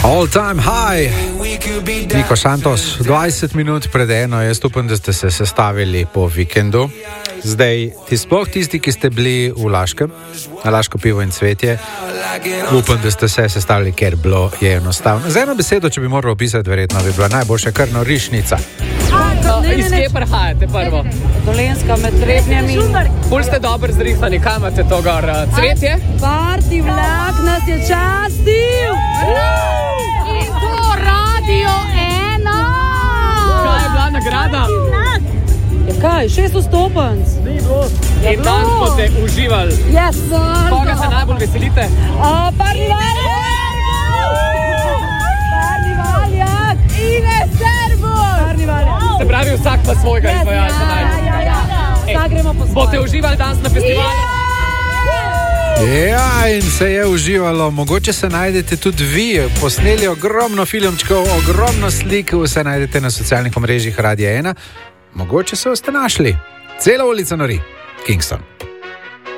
All time high. Niko Santos, 20 minut pred eno, jaz upam, da ste se sestavili po vikendu. Zdaj, sploh tisti, ki ste bili v Laškem, na Laško pivo in cvetje, upam, da ste se sestavili, ker bilo je enostavno. Z eno besedo, če bi moral opisati, verjetno bi bila najboljša kar norišnica. Iz kje prihajate prvo? Dolenska med Trebnjami. Ful ste dobro zrihtani, kam imate to gor? Cvetje? Parti vlak nas je častil! In to Radio 1! Kaj je bila nagrada? Ja kaj, 600 stopenc? In tam boste uživali. Yes! Koga se najbolj veselite? Parni valjak! Ine Servus! Parni valjak! Se pravi, vsak pa svojega izvajalca najbolj. Vsak gremo po svoje. Boste uživali danes na festivalu? Ja, in se je uživalo. Mogoče se najdete tudi vi. Posneli ogromno filmčkov, ogromno slik, vse najdete na socialnih omrežjih Radia 1. Mogoče se boste našli. Cela ulica nori. Kingston.